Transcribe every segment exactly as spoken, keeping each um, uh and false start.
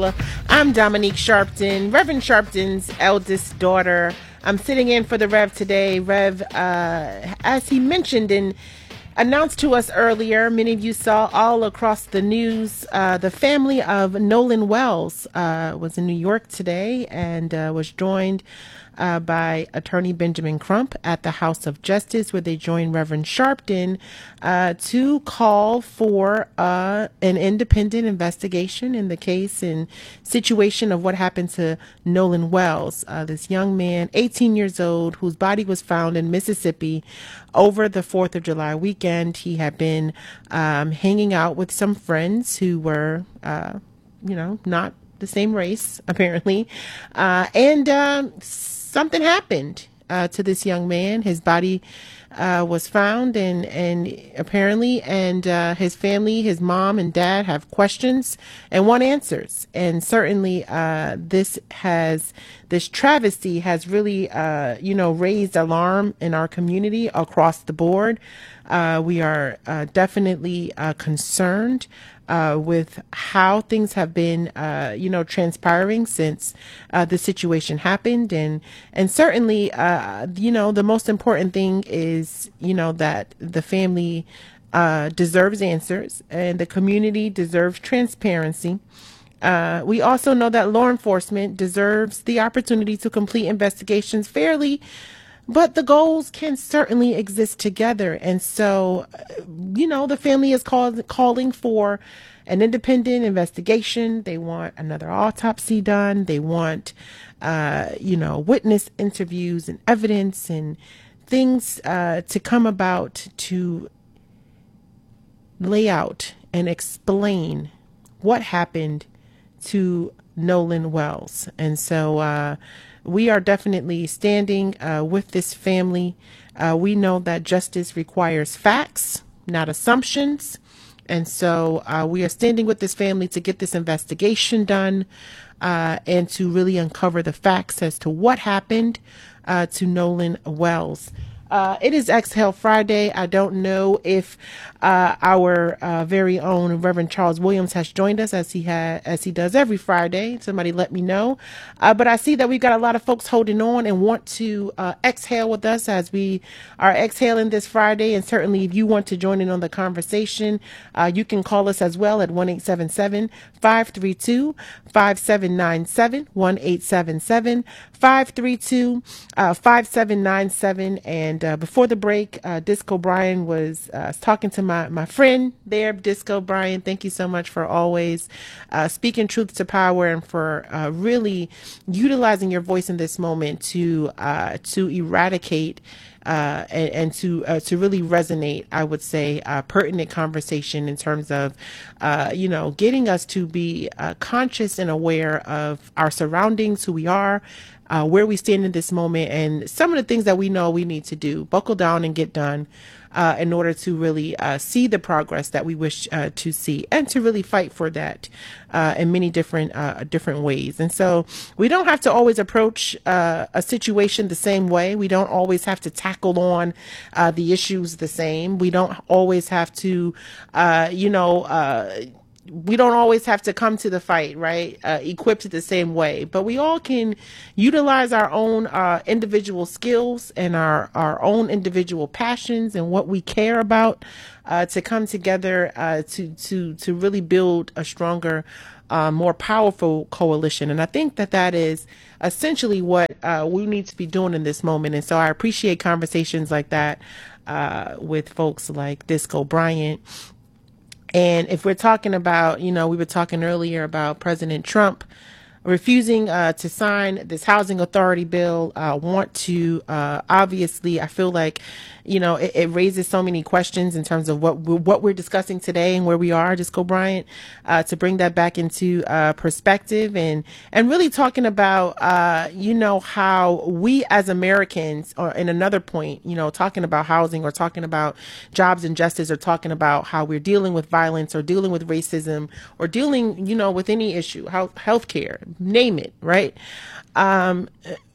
Paula. I'm Dominique Sharpton, Reverend Sharpton's eldest daughter. I'm sitting in for the Rev today. Rev, uh, as he mentioned and announced to us earlier, many of you saw all across the news, uh, the family of Nolan Wells uh, was in New York today and uh, was joined Uh, by Attorney Benjamin Crump at the House of Justice, where they joined Reverend Sharpton uh, to call for uh, an independent investigation in the case and situation of what happened to Nolan Wells, uh, this young man, eighteen years old, whose body was found in Mississippi over the fourth of July weekend. He had been um, hanging out with some friends who were, uh, you know, not the same race, apparently, uh, and um, something happened uh, to this young man. His body uh, was found, and and apparently, and uh, his family, his mom and dad, have questions and want answers. And certainly, uh, this has this travesty has really, uh, you know, raised alarm in our community across the board. Uh, we are uh, definitely uh, concerned Uh, with how things have been, uh, you know, transpiring since uh, the situation happened. And, and certainly, uh, you know, the most important thing is, you know, that the family uh, deserves answers and the community deserves transparency. Uh, we also know that law enforcement deserves the opportunity to complete investigations fairly, but the goals can certainly exist together. And so, you know, the family is called, calling for an independent investigation. They want another autopsy done. They want, uh, you know, witness interviews and evidence and things uh, to come about to lay out and explain what happened to Nolan Wells. And so, uh, we are definitely standing uh, with this family. Uh, we know that justice requires facts, not assumptions. And so uh, we are standing with this family to get this investigation done uh, and to really uncover the facts as to what happened uh, to Nolan Wells. Uh, it is Exhale Friday. I don't know if uh, our uh, very own Reverend Charles Williams has joined us as he ha- as he does every Friday. Somebody let me know. Uh, but I see that we've got a lot of folks holding on and want to uh, exhale with us as we are exhaling this Friday. And certainly, if you want to join in on the conversation, uh, you can call us as well at one eight seven seven, five three two, five seven nine seven, one eight seven seven, five three two, five seven nine seven. And uh, before the break, uh, Disco Brian was uh, talking to my, my friend there, Disco Brian. Thank you so much for always uh, speaking truth to power and for uh, really utilizing your voice in this moment to uh, to eradicate Uh, and, and to uh, to really resonate, I would say, uh, pertinent conversation in terms of, uh, you know, getting us to be uh, conscious and aware of our surroundings, who we are, uh, where we stand in this moment, and some of the things that we know we need to do. Buckle down and get done uh, in order to really uh, see the progress that we wish uh, to see, and to really fight for that uh, in many different uh, different ways. And so we don't have to always approach uh, a situation the same way. We don't always have to tackle on uh, the issues the same. We don't always have to, uh, you know, uh, we don't always have to come to the fight, right? Uh, equipped the same way, but we all can utilize our own uh, individual skills and our, our own individual passions and what we care about uh, to come together uh, to, to, to really build a stronger, uh, more powerful coalition. And I think that that is essentially what uh, we need to be doing in this moment. And so I appreciate conversations like that uh, with folks like Disco Bryant. And if we're talking about, you know, we were talking earlier about President Trump refusing uh, to sign this housing authority bill, uh, want to uh, obviously, I feel like, you know, it, it raises so many questions in terms of what we're, what we're discussing today and where we are, Disco Bryant, uh, to bring that back into uh, perspective and and really talking about, uh, you know, how we as Americans, or in another point, you know, talking about housing or talking about jobs and justice or talking about how we're dealing with violence or dealing with racism or dealing, you know, with any issue, health, healthcare, name it, right? Um,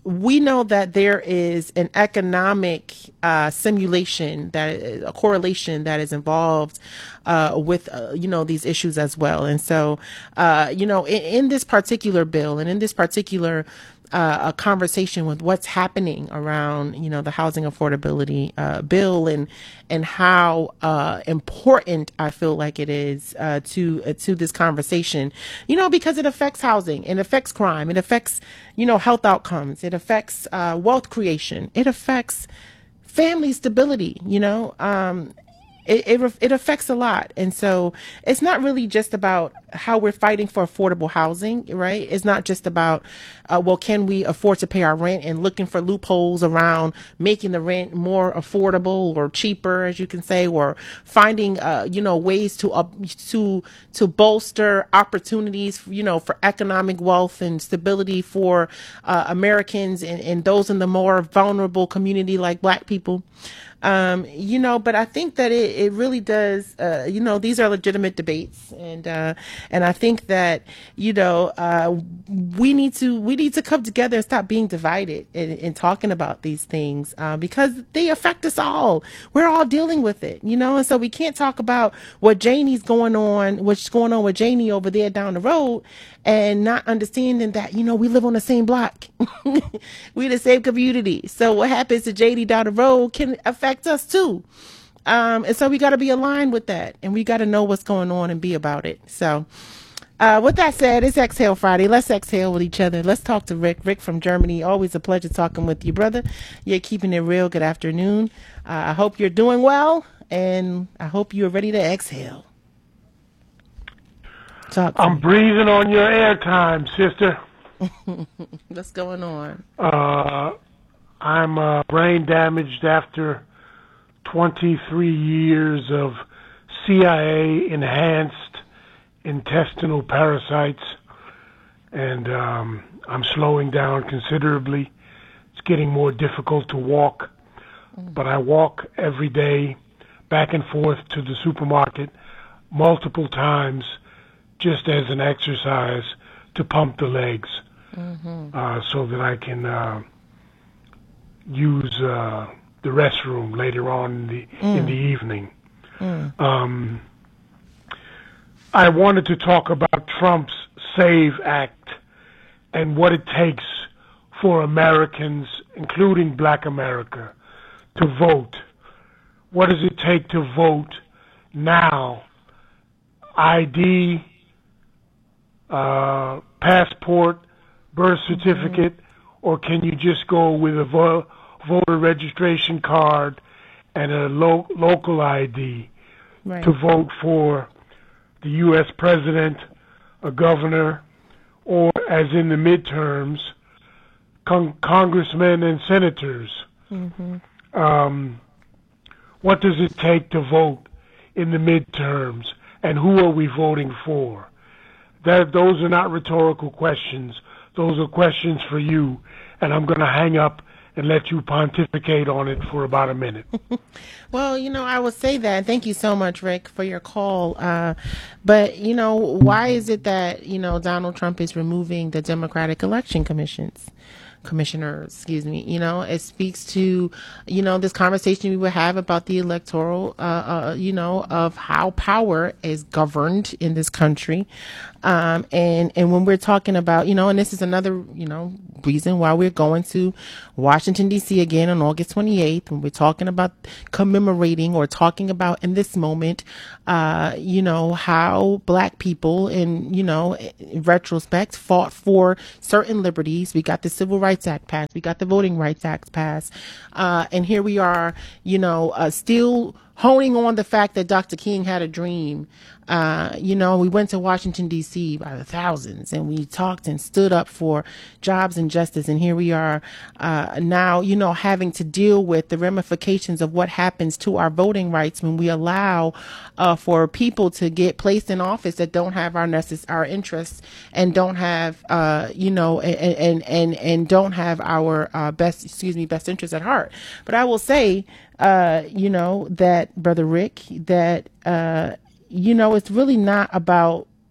we know that there is an economic uh, simulation, that a correlation that is involved uh, with uh, you know these issues as well. And so uh, you know in, in this particular bill and in this particular uh, a conversation with what's happening around, you know, the housing affordability uh, bill, and and how uh, important I feel like it is uh, to uh, to this conversation, you know, because it affects housing, it affects crime, it affects, you know, health outcomes, it affects uh, wealth creation, it affects family stability, you know. Um, it, it it affects a lot. And so it's not really just about how we're fighting for affordable housing, right? It's not just about, uh, well, can we afford to pay our rent, and looking for loopholes around making the rent more affordable or cheaper, as you can say, or finding, uh, you know, ways to, uh, to, to bolster opportunities, you know, for economic wealth and stability for, uh, Americans and, and those in the more vulnerable community like Black people. Um, you know, but I think that it, it really does, uh, you know, these are legitimate debates. And, uh, and I think that, you know, uh, we need to, we need to come together and stop being divided in, in talking about these things, uh, because they affect us all. We're all dealing with it, you know, and so we can't talk about what Janie's going on, what's going on with Janie over there down the road, and not understanding that, you know, we live on the same block. We the same community. So what happens to Janie down the road can affect us too. Um, and so we got to be aligned with that, and we got to know what's going on and be about it. So uh, with that said, it's Exhale Friday. Let's exhale with each other. Let's talk to Rick. Rick from Germany. Always a pleasure talking with you, brother. You're keeping it real. Good afternoon. Uh, I hope you're doing well, and I hope you're ready to exhale. Talk to I'm me. breathing on your airtime, sister. What's going on? Uh, I'm uh, brain damaged after twenty-three years of C I A-enhanced intestinal parasites, and um, I'm slowing down considerably. It's getting more difficult to walk, but I walk every day back and forth to the supermarket multiple times just as an exercise to pump the legs, mm-hmm. uh, so that I can uh, use uh, the restroom later on in the mm. in the evening. Mm. Um, I wanted to talk about Trump's SAVE Act and what it takes for Americans, including Black America, to vote. What does it take to vote now? I D, uh, passport, birth certificate, mm-hmm. or can you just go with a vo- voter registration card and a lo- local I D right. to vote for the U S president, a governor, or, as in the midterms, con- congressmen and senators? Mm-hmm. Um, what does it take to vote in the midterms, and who are we voting for? That those are not rhetorical questions. Those are questions for you, and I'm going to hang up and let you pontificate on it for about a minute. Well, you know, I will say that. Thank you so much, Rick, for your call. Uh, but, you know, why is it that, you know, Donald Trump is removing the Democratic election commissions? commissioners, excuse me, you know, it speaks to, you know, this conversation we would have about the electoral, uh, uh, you know, of how power is governed in this country. Um, and, and when we're talking about, you know, and this is another, you know, reason why we're going to Washington, D C again on August twenty-eighth, when we're talking about commemorating or talking about in this moment, uh, you know, how Black people in, you know, in retrospect fought for certain liberties. We got the Civil Rights Act passed. We got the Voting Rights Act passed. Uh, and here we are, you know, uh, still honing on the fact that Doctor King had a dream. Uh, you know, we went to Washington, D C by the thousands, and we talked and stood up for jobs and justice. And here we are uh, now, you know, having to deal with the ramifications of what happens to our voting rights when we allow uh, for people to get placed in office that don't have our necess- our interests and don't have, uh, you know, and, and, and, and don't have our uh, best, excuse me, best interests at heart. But I will say, uh, you know, that, Brother Rick, that, uh, you know, it's really not about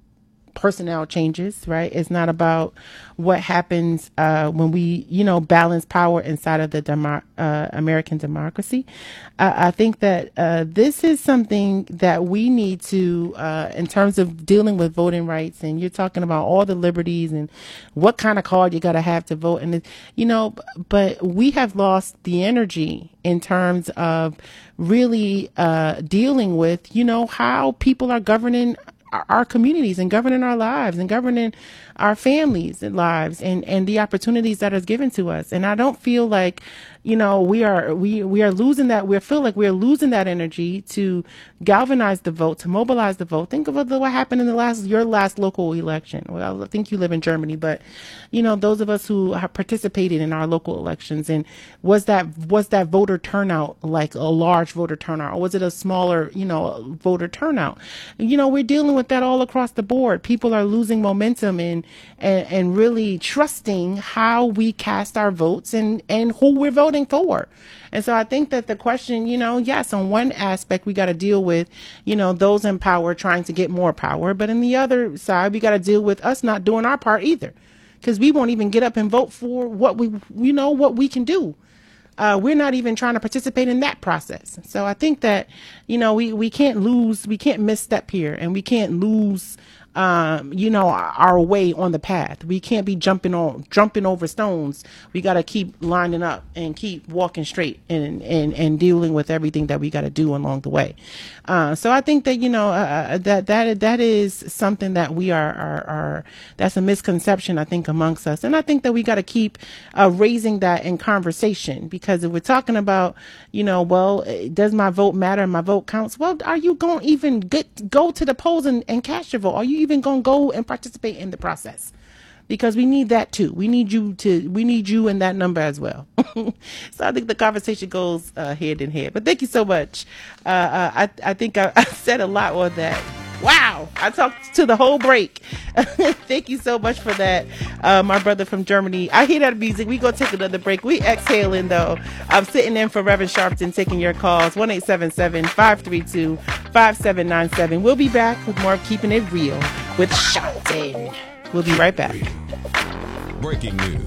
personnel changes, right? It's not about what happens uh, when we, you know, balance power inside of the demo- uh, American democracy. Uh, I think that uh, this is something that we need to, uh, in terms of dealing with voting rights, and you're talking about all the liberties and what kind of card you got to have to vote. And, you know, but we have lost the energy in terms of really uh, dealing with, you know, how people are governing our communities and governing our lives and governing our families and lives and, and the opportunities that is given to us. And I don't feel like, you know, we are, we, we are losing that. We feel like we're losing that energy to galvanize the vote, to mobilize the vote. Think of what happened in the last, your last local election. Well, I think you live in Germany, but you know, those of us who have participated in our local elections, and was that, was that voter turnout like a large voter turnout, or was it a smaller, you know, voter turnout? You know, we're dealing with that all across the board. People are losing momentum and, and, and really trusting how we cast our votes and, and who we're voting for. And so I think that the question, you know, yes, on one aspect, we got to deal with, you know, those in power trying to get more power. But on the other side, we got to deal with us not doing our part either, because we won't even get up and vote for what we, you know, what we can do. Uh, we're not even trying to participate in that process. So I think that, you know, we, we can't lose, we can't misstep here, and we can't lose, um, you know, our, our way on the path. We can't be jumping on, jumping over stones. We got to keep lining up and keep walking straight and, and, and dealing with everything that we got to do along the way. Uh, so I think that, you know, uh, that, that, that is something that we are, are, are, that's a misconception, I think, amongst us. And I think that we got to keep uh, raising that in conversation, because if we're talking about, you know, well, does my vote matter? My vote counts. Well, are you going to even get, go to the polls and, and cast your vote? Are you even going to go and participate in the process? Because we need that too. We need you to, we need you in that number as well. So I think the conversation goes uh, head in head. But thank you so much. Uh, uh, I, I think I, I said a lot on that. Wow. I talked to the whole break. Thank you so much for that. Uh, my brother from Germany. I hear that music. We go take another break. We exhaling though. I'm sitting in for Reverend Sharpton, taking your calls. one eight seven seven, five three two, five seven nine seven. We'll be back with more of Keeping It Real with Sharpton. We'll be right back. Breaking news.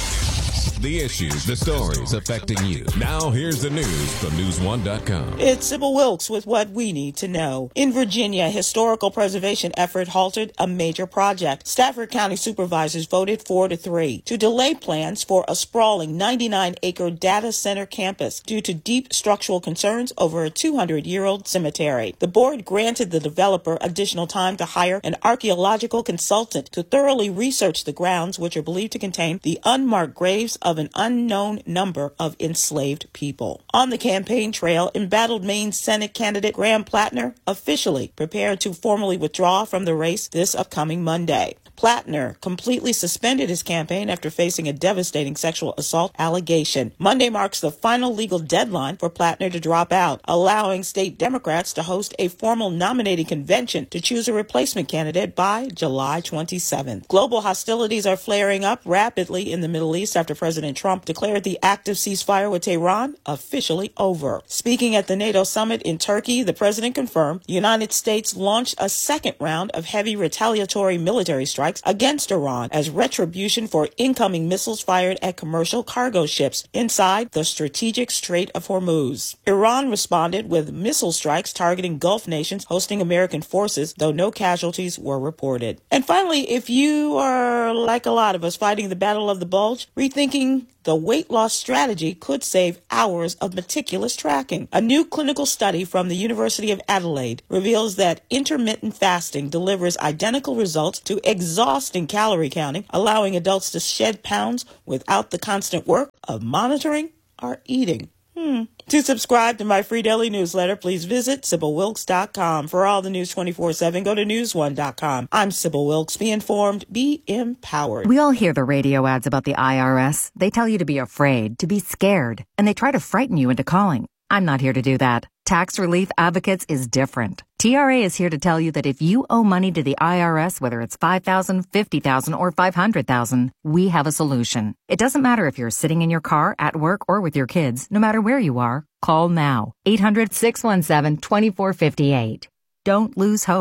The issues, the stories affecting you. Now here's the news from news one dot com. It's Sybil Wilkes with what we need to know. In Virginia, historical preservation effort halted a major project. Stafford County supervisors voted four to three to delay plans for a sprawling ninety-nine acre data center campus due to deep structural concerns over a two hundred year old cemetery. The board granted the developer additional time to hire an archaeological consultant to thoroughly research the grounds, which are believed to contain the unmarked graves of an unknown number of enslaved people. On the campaign trail, embattled Maine Senate candidate Graham Plattner officially prepared to formally withdraw from the race this upcoming Monday. Plattner completely suspended his campaign after facing a devastating sexual assault allegation. Monday marks the final legal deadline for Plattner to drop out, allowing state Democrats to host a formal nominating convention to choose a replacement candidate by July twenty-seventh. Global hostilities are flaring up rapidly in the Middle East after President Trump declared the active ceasefire with Tehran officially over. Speaking at the NATO summit in Turkey, the president confirmed the United States launched a second round of heavy retaliatory military strikes against Iran as retribution for incoming missiles fired at commercial cargo ships inside the strategic Strait of Hormuz. Iran responded with missile strikes targeting Gulf nations hosting American forces, though no casualties were reported. And finally, if you are like a lot of us fighting the Battle of the Bulge, rethinking the weight loss strategy could save hours of meticulous tracking. A new clinical study from the University of Adelaide reveals that intermittent fasting delivers identical results to exhausting calorie counting, allowing adults to shed pounds without the constant work of monitoring our eating. Hmm. To subscribe to my free daily newsletter, please visit Sybil Wilkes dot com. For all the news twenty-four seven, go to news one dot com. I'm Sybil Wilkes. Be informed, be empowered. We all hear the radio ads about the I R S. They tell you to be afraid, to be scared, and they try to frighten you into calling. I'm not here to do that. Tax Relief Advocates is different. T R A is here to tell you that if you owe money to the I R S, whether it's five thousand dollars, fifty thousand dollars, or five hundred thousand dollars, we have a solution. It doesn't matter if you're sitting in your car, at work, or with your kids. No matter where you are, call now. eight hundred, six one seven, two four five eight. Don't lose hope.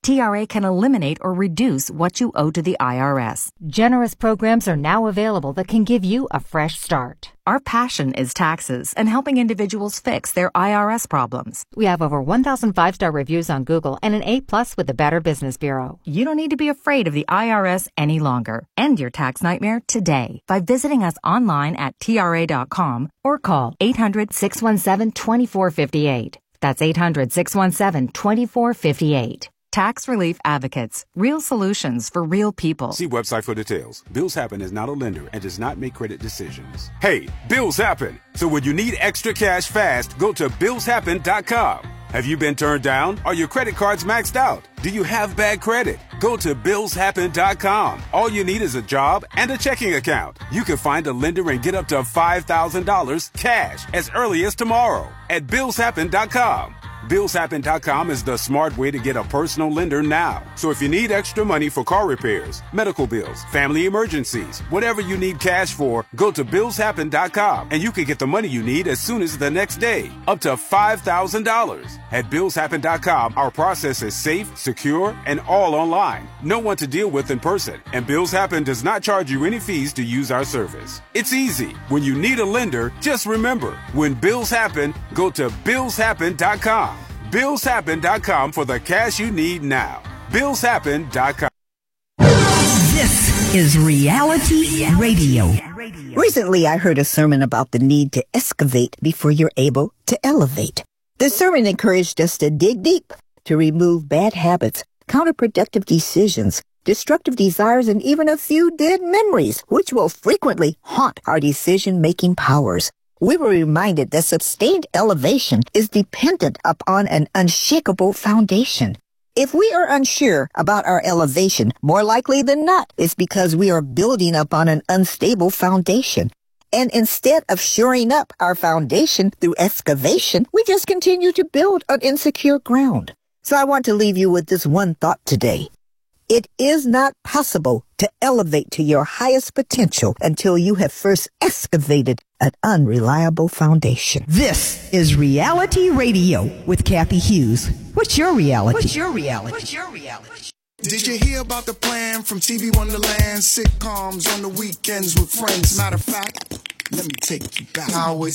T R A can eliminate or reduce what you owe to the I R S. Generous programs are now available that can give you a fresh start. Our passion is taxes and helping individuals fix their I R S problems. We have over one thousand five-star reviews on Google and an A plus with the Better Business Bureau. You don't need to be afraid of the I R S any longer. End your tax nightmare today by visiting us online at T R A dot com or call eight hundred, six one seven, two four five eight. That's eight hundred, six one seven, two four five eight. Tax Relief Advocates. Real solutions for real people. See website for details. Bills Happen is not a lender and does not make credit decisions. Hey, bills happen. So when you need extra cash fast, go to bills happen dot com. Have you been turned down? Are your credit cards maxed out? Do you have bad credit? Go to bills happen dot com. All you need is a job and a checking account. You can find a lender and get up to five thousand dollars cash as early as tomorrow at bills happen dot com. bills happen dot com is the smart way to get a personal lender now. So if you need extra money for car repairs, medical bills, family emergencies, whatever you need cash for, go to bills happen dot com and you can get the money you need as soon as the next day, up to five thousand dollars. At bills happen dot com, our process is safe, secure, and all online. No one to deal with in person, and Bills Happen does not charge you any fees to use our service. It's easy. When you need a lender, just remember, when bills happen, go to bills happen dot com. bills happen dot com for the cash you need now. bills happen dot com. This is Reality Radio. Recently, I heard a sermon about the need to excavate before you're able to elevate. The sermon encouraged us to dig deep, to remove bad habits, counterproductive decisions, destructive desires, and even a few dead memories, which will frequently haunt our decision-making powers. We were reminded that sustained elevation is dependent upon an unshakable foundation. If we are unsure about our elevation, more likely than not, it's because we are building upon an unstable foundation. And instead of shoring up our foundation through excavation, we just continue to build on insecure ground. So I want to leave you with this one thought today. It is not possible to elevate to your highest potential until you have first excavated an unreliable foundation. This is Reality Radio with Kathy Hughes. What's your reality? What's your reality? What's your reality? Did you hear about the plan from T V Wonderland? Sitcoms on the weekends with friends. Matter of fact, let me take you back. How it